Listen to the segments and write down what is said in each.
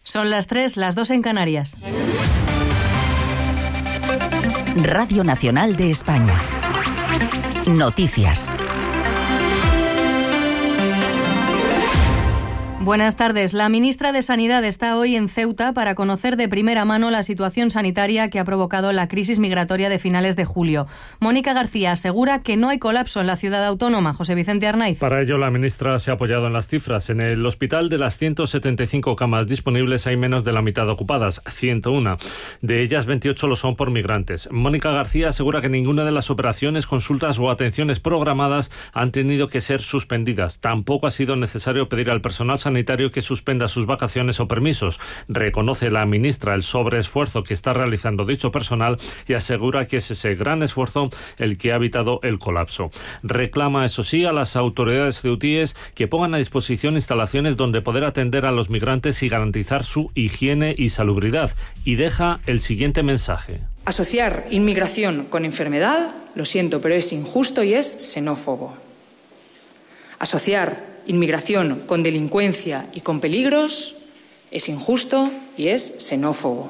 Son las 3, las 2 en Canarias. Radio Nacional de España. Noticias. Buenas tardes. La ministra de Sanidad está hoy en Ceuta para conocer de primera mano la situación sanitaria que ha provocado la crisis migratoria de finales de julio. Mónica García asegura que no hay colapso en la ciudad autónoma. José Vicente Arnaiz. Para ello, la ministra se ha apoyado en las cifras. En el hospital, de las 175 camas disponibles, hay menos de la mitad ocupadas, 101. De ellas, 28 lo son por migrantes. Mónica García asegura que ninguna de las operaciones, consultas o atenciones programadas han tenido que ser suspendidas. Tampoco ha sido necesario pedir al personal sanitario que suspenda sus vacaciones o permisos. Reconoce la ministra el sobreesfuerzo que está realizando dicho personal y asegura que es ese gran esfuerzo el que ha evitado el colapso. Reclama, eso sí, a las autoridades ceutíes que pongan a disposición instalaciones donde poder atender a los migrantes y garantizar su higiene y salubridad. Y deja el siguiente mensaje. Asociar inmigración con enfermedad, lo siento, pero es injusto y es xenófobo. Asociar inmigración con delincuencia y con peligros es injusto y es xenófobo.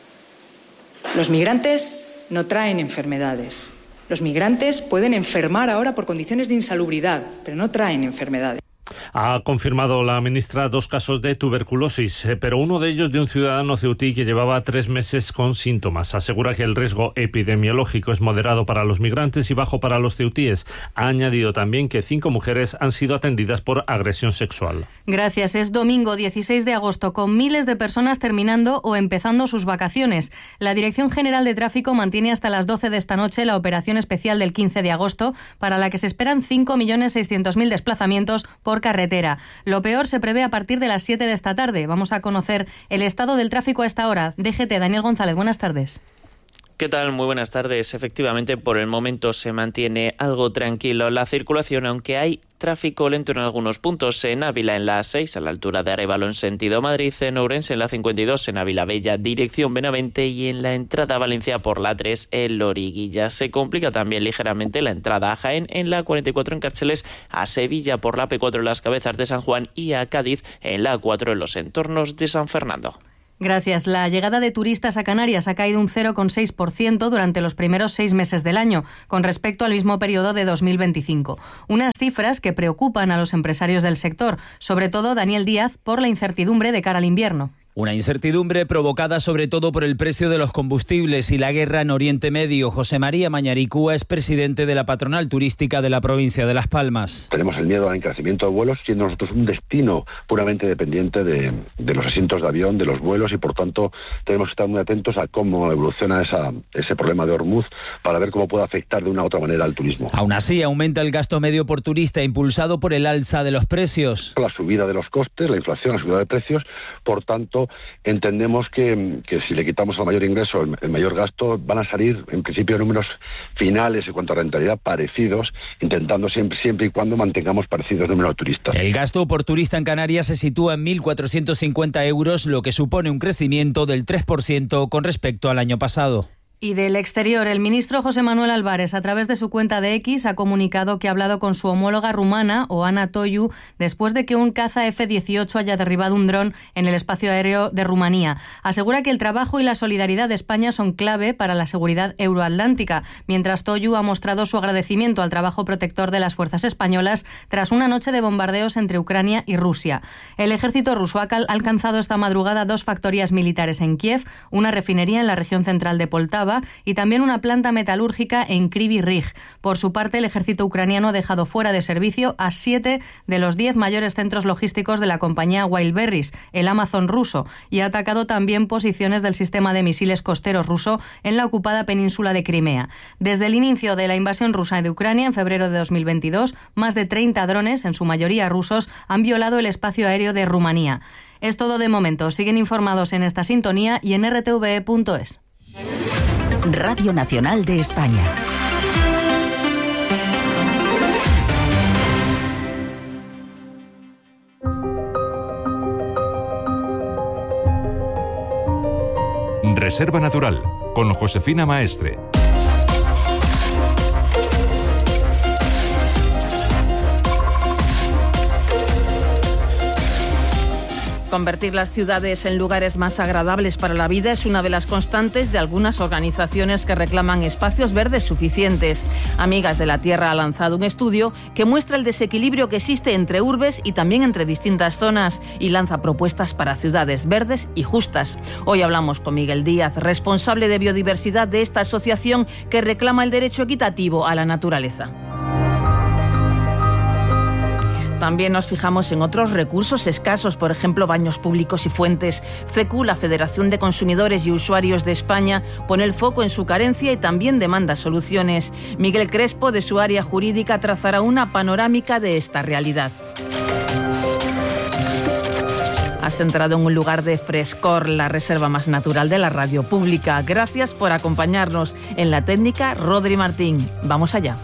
Los migrantes no traen enfermedades. Los migrantes pueden enfermar ahora por condiciones de insalubridad, pero no traen enfermedades. Ha confirmado la ministra 2 casos de tuberculosis, pero uno de ellos de un ciudadano ceutí que llevaba 3 meses con síntomas. Asegura que el riesgo epidemiológico es moderado para los migrantes y bajo para los ceutíes. Ha añadido también que 5 mujeres han sido atendidas por agresión sexual. Gracias. Es domingo 16 de agosto, con miles de personas terminando o empezando sus vacaciones. La Dirección General de Tráfico mantiene hasta las 12 de esta noche la operación especial del 15 de agosto, para la que se esperan 5.600.000 desplazamientos por carretera. Lo peor se prevé a partir de las 7 de esta tarde. Vamos a conocer el estado del tráfico a esta hora. DGT, Daniel González, buenas tardes. ¿Qué tal? Muy buenas tardes. Efectivamente, por el momento se mantiene algo tranquilo la circulación, aunque hay tráfico lento en algunos puntos. En Ávila, en la A6, a la altura de Arévalo en sentido Madrid; en Ourense, en la 52, en Ávila Bella, dirección Benavente; y en la entrada a Valencia por la 3, en Loriguilla. Se complica también ligeramente la entrada a Jaén, en la 44 en Cárceles; a Sevilla por la P4 en las Cabezas de San Juan; y a Cádiz en la A4 en los entornos de San Fernando. Gracias. La llegada de turistas a Canarias ha caído un 0,6% durante los primeros 6 meses del año, con respecto al mismo periodo de 2025. Unas cifras que preocupan a los empresarios del sector, sobre todo Daniel Díaz, por la incertidumbre de cara al invierno. Una incertidumbre provocada sobre todo por el precio de los combustibles y la guerra en Oriente Medio. José María Mañaricúa es presidente de la patronal turística de la provincia de Las Palmas. Tenemos el miedo al encarecimiento de vuelos, siendo nosotros un destino puramente dependiente de los asientos de avión, de los vuelos, y por tanto tenemos que estar muy atentos a cómo evoluciona ese problema de Hormuz para ver cómo puede afectar de una u otra manera al turismo. Aún así, aumenta el gasto medio por turista, impulsado por el alza de los precios. La subida de los costes, la inflación, la subida de precios, por tanto entendemos que si le quitamos al mayor ingreso el mayor gasto, van a salir en principio números finales en cuanto a rentabilidad parecidos, intentando siempre y cuando mantengamos parecidos números de turistas. El gasto por turista en Canarias se sitúa en 1.450 euros, lo que supone un crecimiento del 3% con respecto al año pasado. Y del exterior, el ministro José Manuel Álvarez, a través de su cuenta de X, ha comunicado que ha hablado con su homóloga rumana, Oana Toiu, después de que un caza F-18 haya derribado un dron en el espacio aéreo de Rumanía. Asegura que el trabajo y la solidaridad de España son clave para la seguridad euroatlántica, mientras Toiu ha mostrado su agradecimiento al trabajo protector de las fuerzas españolas tras una noche de bombardeos entre Ucrania y Rusia. El ejército ruso ha alcanzado esta madrugada 2 factorías militares en Kiev, una refinería en la región central de Poltava y también una planta metalúrgica en Kryvyi Rih. Por su parte, el ejército ucraniano ha dejado fuera de servicio a 7 de los 10 mayores centros logísticos de la compañía Wildberries, el Amazon ruso, y ha atacado también posiciones del sistema de misiles costeros ruso en la ocupada península de Crimea. Desde el inicio de la invasión rusa de Ucrania en febrero de 2022, más de 30 drones, en su mayoría rusos, han violado el espacio aéreo de Rumanía. Es todo de momento. Siguen informados en esta sintonía y en rtve.es. Radio Nacional de España. Reserva Natural, con Josefina Maestre. Convertir las ciudades en lugares más agradables para la vida es una de las constantes de algunas organizaciones que reclaman espacios verdes suficientes. Amigas de la Tierra ha lanzado un estudio que muestra el desequilibrio que existe entre urbes y también entre distintas zonas y lanza propuestas para ciudades verdes y justas. Hoy hablamos con Miguel Díaz, responsable de biodiversidad de esta asociación que reclama el derecho equitativo a la naturaleza. También nos fijamos en otros recursos escasos, por ejemplo, baños públicos y fuentes. FECU, la Federación de Consumidores y Usuarios de España, pone el foco en su carencia y también demanda soluciones. Miguel Crespo, de su área jurídica, trazará una panorámica de esta realidad. Has entrado en un lugar de frescor, la reserva más natural de la radio pública. Gracias por acompañarnos. En la técnica, Rodri Martín. Vamos allá.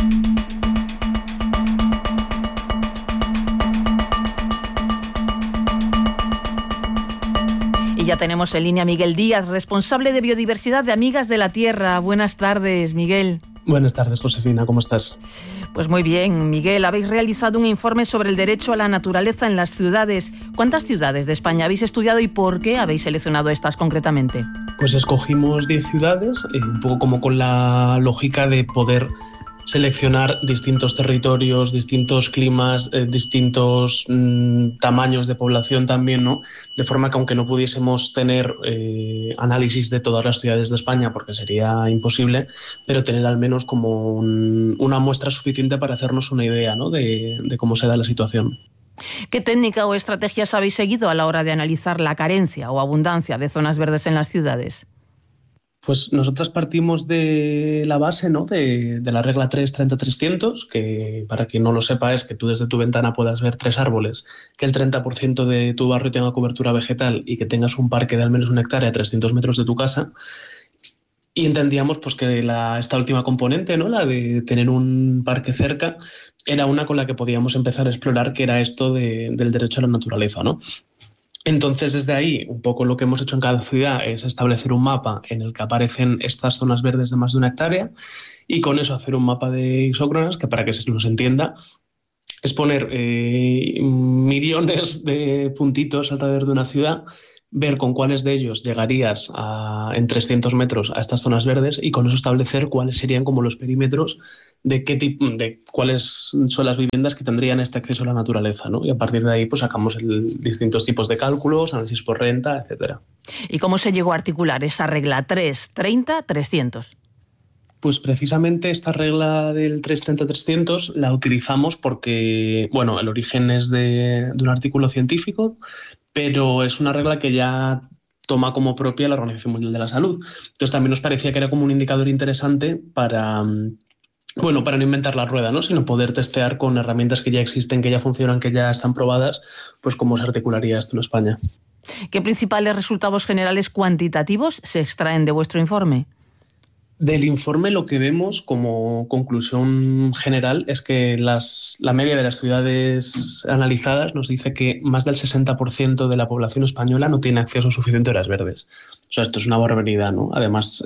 Y ya tenemos en línea a Miguel Díaz, responsable de biodiversidad de Amigas de la Tierra. Buenas tardes, Miguel. Buenas tardes, Josefina. ¿Cómo estás? Pues muy bien, Miguel. Habéis realizado un informe sobre el derecho a la naturaleza en las ciudades. ¿Cuántas ciudades de España habéis estudiado y por qué habéis seleccionado estas concretamente? Pues escogimos 10 ciudades, un poco como con la lógica de poder seleccionar distintos territorios, distintos climas, distintos tamaños de población también, ¿no? De forma que aunque no pudiésemos tener análisis de todas las ciudades de España, porque sería imposible, pero tener al menos como una muestra suficiente para hacernos una idea, ¿no? de cómo se da la situación. ¿Qué técnica o estrategias habéis seguido a la hora de analizar la carencia o abundancia de zonas verdes en las ciudades? Pues nosotras partimos de la base, ¿no? de la regla 3-30-300, que para quien no lo sepa es que tú desde tu ventana puedas ver 3 árboles, que el 30% de tu barrio tenga cobertura vegetal y que tengas un parque de al menos 1 hectárea a 300 metros de tu casa. Y entendíamos pues, que esta última componente, ¿no? La de tener un parque cerca, era una con la que podíamos empezar a explorar, que era esto del derecho a la naturaleza, ¿no? Entonces, desde ahí, un poco lo que hemos hecho en cada ciudad es establecer un mapa en el que aparecen estas zonas verdes de más de 1 hectárea y con eso hacer un mapa de isócronas, que para que se nos entienda, es poner millones de puntitos alrededor de una ciudad, ver con cuáles de ellos llegarías en 300 metros a estas zonas verdes y con eso establecer cuáles serían como los perímetros de cuáles son las viviendas que tendrían este acceso a la naturaleza, ¿no? Y a partir de ahí pues sacamos distintos tipos de cálculos, análisis por renta, etcétera. ¿Y cómo se llegó a articular esa regla 3-30-300? Pues precisamente esta regla del 3-30-300 la utilizamos porque, bueno, el origen es de un artículo científico, pero es una regla que ya toma como propia la Organización Mundial de la Salud. Entonces también nos parecía que era como un indicador interesante para no inventar la rueda, ¿no? Sino poder testear con herramientas que ya existen, que ya funcionan, que ya están probadas, pues cómo se articularía esto en España. ¿Qué principales resultados generales cuantitativos se extraen de vuestro informe? Del informe lo que vemos como conclusión general es que la media de las ciudades analizadas nos dice que más del 60% de la población española no tiene acceso suficiente a áreas verdes. O sea, esto es una barbaridad, ¿no? Además,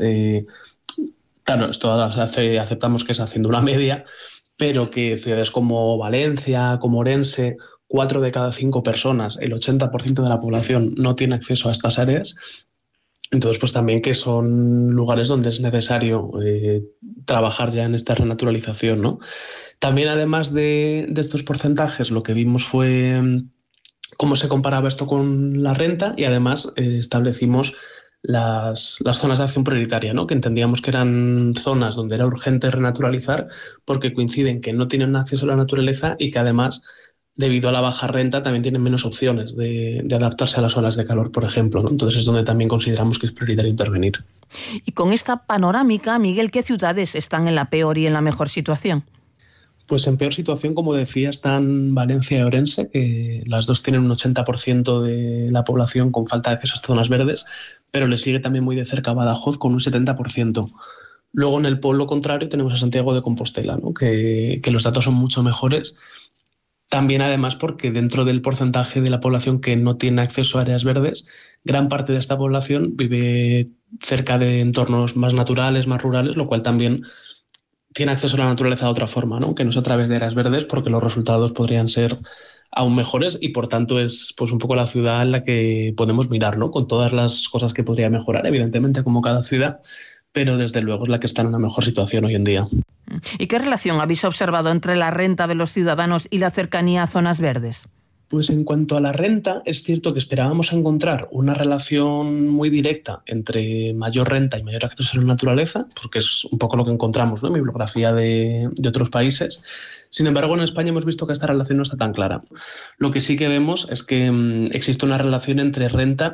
claro, esto aceptamos que es haciendo una media, pero que ciudades como Valencia, como Orense, 4 de cada 5 personas, el 80% de la población no tiene acceso a estas áreas. Entonces, pues también que son lugares donde es necesario trabajar ya en esta renaturalización, ¿no? También, además de estos porcentajes, lo que vimos fue cómo se comparaba esto con la renta y además establecimos las zonas de acción prioritaria, ¿no? Que entendíamos que eran zonas donde era urgente renaturalizar porque coinciden que no tienen acceso a la naturaleza y que además, debido a la baja renta, también tienen menos opciones de adaptarse a las olas de calor, por ejemplo, ¿no? Entonces es donde también consideramos que es prioritario intervenir. Y con esta panorámica, Miguel, ¿qué ciudades están en la peor y en la mejor situación? Pues en peor situación, como decía, están Valencia y Orense, que las dos tienen un 80% de la población con falta de acceso a estas zonas verdes, pero le sigue también muy de cerca Badajoz con un 70%. Luego, en el polo contrario, tenemos a Santiago de Compostela, ¿no? que los datos son mucho mejores. También, además, porque dentro del porcentaje de la población que no tiene acceso a áreas verdes, gran parte de esta población vive cerca de entornos más naturales, más rurales, lo cual también tiene acceso a la naturaleza de otra forma, ¿no? Que no es a través de áreas verdes, porque los resultados podrían ser aún mejores, y por tanto es pues un poco la ciudad en la que podemos mirar, ¿no? Con todas las cosas que podría mejorar, evidentemente, como cada ciudad, pero desde luego es la que está en una mejor situación hoy en día. ¿Y qué relación habéis observado entre la renta de los ciudadanos y la cercanía a zonas verdes? Pues en cuanto a la renta, es cierto que esperábamos encontrar una relación muy directa entre mayor renta y mayor acceso a la naturaleza, porque es un poco lo que encontramos, ¿no?, en bibliografía de otros países. Sin embargo, en España hemos visto que esta relación no está tan clara. Lo que sí que vemos es que existe una relación entre renta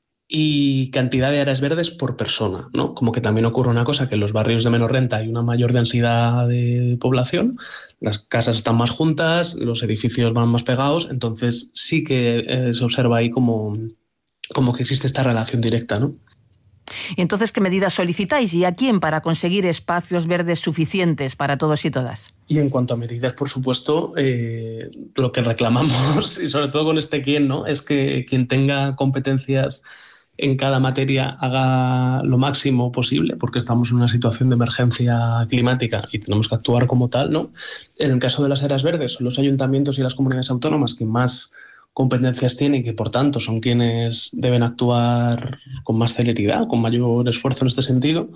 y cantidad de áreas verdes por persona, ¿no? Como que también ocurre una cosa, que en los barrios de menor renta hay una mayor densidad de población, las casas están más juntas, los edificios van más pegados, entonces sí que se observa ahí como que existe esta relación directa, ¿no? ¿Y entonces qué medidas solicitáis y a quién para conseguir espacios verdes suficientes para todos y todas? Y en cuanto a medidas, por supuesto, lo que reclamamos, y sobre todo con este quién, ¿no?, es que quien tenga competencias en cada materia haga lo máximo posible, porque estamos en una situación de emergencia climática y tenemos que actuar como tal, ¿no? En el caso de las áreas verdes, son los ayuntamientos y las comunidades autónomas que más competencias tienen y que, por tanto, son quienes deben actuar con más celeridad, con mayor esfuerzo en este sentido.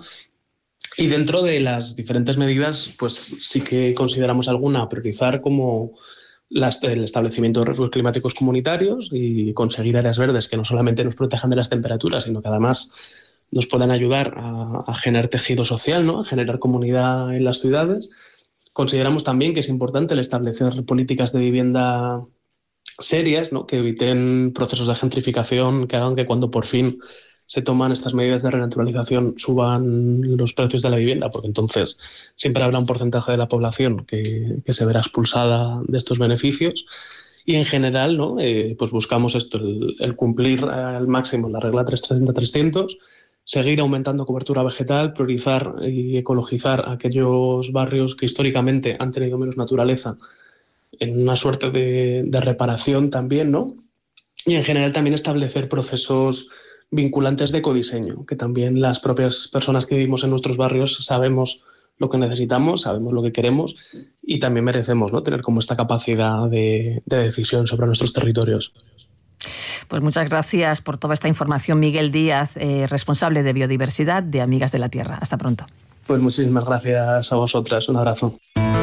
Y dentro de las diferentes medidas, pues sí que consideramos alguna a priorizar, como el establecimiento de refugios climáticos comunitarios y conseguir áreas verdes que no solamente nos protejan de las temperaturas, sino que además nos puedan ayudar a generar tejido social, ¿no?, a generar comunidad en las ciudades. Consideramos también que es importante el establecer políticas de vivienda serias, ¿no?, que eviten procesos de gentrificación que hagan que cuando por fin se toman estas medidas de renaturalización suban los precios de la vivienda, porque entonces siempre habrá un porcentaje de la población que se verá expulsada de estos beneficios. Y en general, ¿no?, pues buscamos esto, el cumplir al máximo la regla 330-300, seguir aumentando cobertura vegetal, priorizar y ecologizar aquellos barrios que históricamente han tenido menos naturaleza, en una suerte de reparación también, ¿no? Y en general también establecer procesos vinculantes de ecodiseño, que también las propias personas que vivimos en nuestros barrios sabemos lo que necesitamos, sabemos lo que queremos y también merecemos, ¿no?, tener como esta capacidad de decisión sobre nuestros territorios. Pues muchas gracias por toda esta información, Miguel Díaz, responsable de Biodiversidad de Amigas de la Tierra. Hasta pronto. Pues muchísimas gracias a vosotras. Un abrazo.